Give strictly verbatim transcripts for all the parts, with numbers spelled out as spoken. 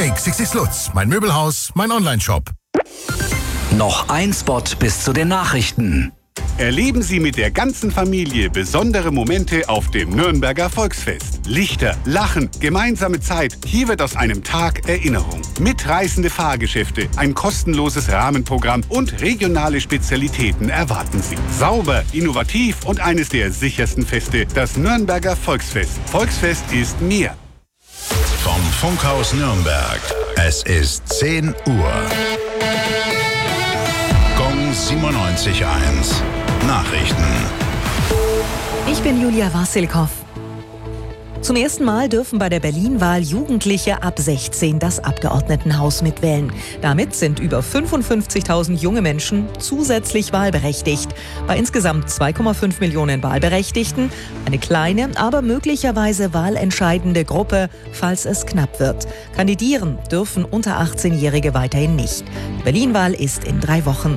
X X X Lutz, mein Möbelhaus, mein Onlineshop. Noch ein Spot bis zu den Nachrichten. Erleben Sie mit der ganzen Familie besondere Momente auf dem Nürnberger Volksfest. Lichter, Lachen, gemeinsame Zeit. Hier wird aus einem Tag Erinnerung. Mitreißende Fahrgeschäfte, ein kostenloses Rahmenprogramm und regionale Spezialitäten erwarten Sie. Sauber, innovativ und eines der sichersten Feste, das Nürnberger Volksfest. Volksfest ist mehr. Vom Funkhaus Nürnberg. Es ist zehn Uhr. Gong siebenundneunzig Komma eins. Nachrichten. Ich bin Julia Wassilkow. Zum ersten Mal dürfen bei der Berlin-Wahl Jugendliche ab sechzehn das Abgeordnetenhaus mitwählen. Damit sind über fünfundfünfzigtausend junge Menschen zusätzlich wahlberechtigt. Bei insgesamt zwei Komma fünf Millionen Wahlberechtigten eine kleine, aber möglicherweise wahlentscheidende Gruppe, falls es knapp wird. Kandidieren dürfen unter achtzehnjährige weiterhin nicht. Die Berlin-Wahl ist in drei Wochen.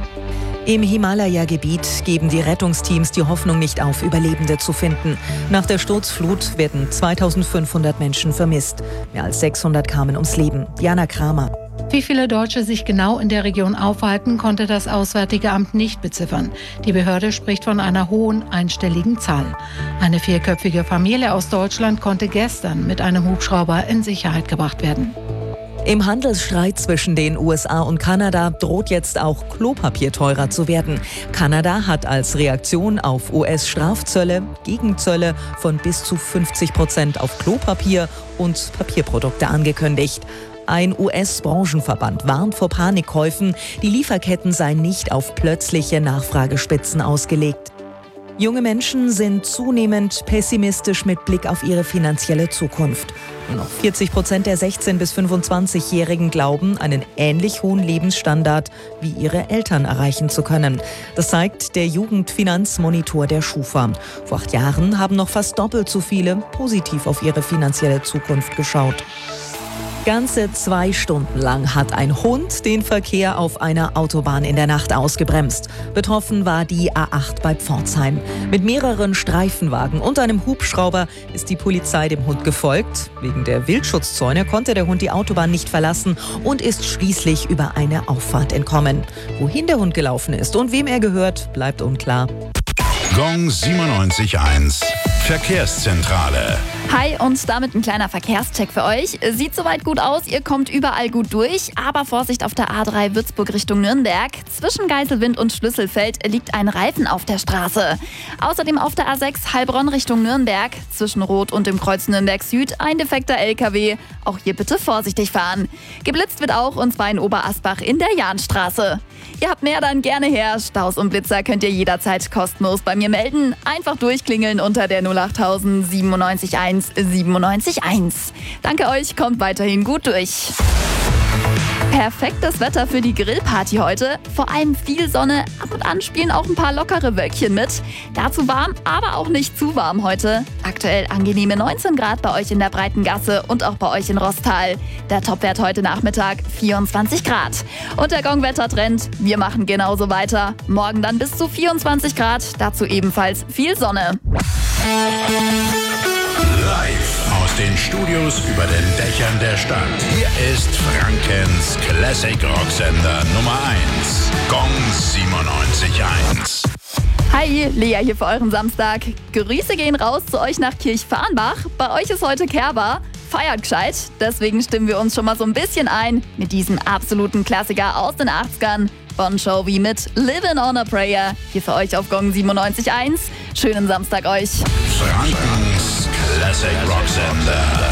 Im Himalaya-Gebiet geben die Rettungsteams die Hoffnung nicht auf, Überlebende zu finden. Nach der Sturzflut werden zweitausendfünfhundert Menschen vermisst. Mehr als sechshundert kamen ums Leben. Diana Kramer. Wie viele Deutsche sich genau in der Region aufhalten, konnte das Auswärtige Amt nicht beziffern. Die Behörde spricht von einer hohen einstelligen Zahl. Eine vierköpfige Familie aus Deutschland konnte gestern mit einem Hubschrauber in Sicherheit gebracht werden. Im Handelsstreit zwischen den U S A und Kanada droht jetzt auch Klopapier teurer zu werden. Kanada hat als Reaktion auf U S-Strafzölle Gegenzölle von bis zu fünfzig Prozent auf Klopapier und Papierprodukte angekündigt. Ein U S-Branchenverband warnt vor Panikkäufen. Die Lieferketten seien nicht auf plötzliche Nachfragespitzen ausgelegt. Junge Menschen sind zunehmend pessimistisch mit Blick auf ihre finanzielle Zukunft. Nur noch vierzig Prozent der sechzehn- bis fünfundzwanzigjährigen glauben, einen ähnlich hohen Lebensstandard wie ihre Eltern erreichen zu können. Das zeigt der Jugendfinanzmonitor der Schufa. Vor acht Jahren haben noch fast doppelt so viele positiv auf ihre finanzielle Zukunft geschaut. Ganze zwei Stunden lang hat ein Hund den Verkehr auf einer Autobahn in der Nacht ausgebremst. Betroffen war die A acht bei Pforzheim. Mit mehreren Streifenwagen und einem Hubschrauber ist die Polizei dem Hund gefolgt. Wegen der Wildschutzzäune konnte der Hund die Autobahn nicht verlassen und ist schließlich über eine Auffahrt entkommen. Wohin der Hund gelaufen ist und wem er gehört, bleibt unklar. Gong siebenundneunzig Komma eins. Verkehrszentrale. Hi und damit ein kleiner Verkehrscheck für euch. Sieht soweit gut aus, ihr kommt überall gut durch, aber Vorsicht auf der A drei Würzburg Richtung Nürnberg. Zwischen Geiselwind und Schlüsselfeld liegt ein Reifen auf der Straße. Außerdem auf der A sechs Heilbronn Richtung Nürnberg. Zwischen Rot und dem Kreuz Nürnberg Süd ein defekter L K W. Auch hier bitte vorsichtig fahren. Geblitzt wird auch, und zwar in Oberasbach in der Jahnstraße. Ihr habt mehr, dann gerne her. Staus und Blitzer könnt ihr jederzeit kostenlos bei mir melden. Einfach durchklingeln unter der null acht null siebenundneunzig eins siebenundneunzig eins. Danke euch, kommt weiterhin gut durch. Perfektes Wetter für die Grillparty heute. Vor allem viel Sonne, ab und an spielen auch ein paar lockere Wölkchen mit. Dazu warm, aber auch nicht zu warm heute. Aktuell angenehme neunzehn Grad bei euch in der Breitengasse und auch bei euch in Rostal. Der Topwert heute Nachmittag vierundzwanzig Grad. Und der Gong-Wettertrend, wir machen genauso weiter. Morgen dann bis zu vierundzwanzig Grad, dazu ebenfalls viel Sonne. Live aus den Studios über den Dächern der Stadt. Hier ist Frankens Classic Rocksender Nummer eins. Gong siebenundneunzig Komma eins. Hi, Lea hier für euren Samstag. Grüße gehen raus zu euch nach Kirchfarnbach. Bei euch ist heute Kerber. Feiert gescheit, deswegen stimmen wir uns schon mal so ein bisschen ein mit diesem absoluten Klassiker aus den achtzigern. Bon Jovi mit Livin' on a Prayer. Hier für euch auf Gong siebenundneunzig Komma eins. Schönen Samstag euch. Frankens Classic Rocksender.